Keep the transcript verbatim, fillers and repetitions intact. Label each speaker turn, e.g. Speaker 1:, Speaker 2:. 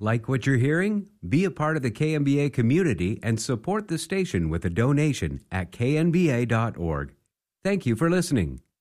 Speaker 1: Like what you're hearing? Be a part of the K N B A community and support the station with a donation at k n b a dot org. Thank you for listening.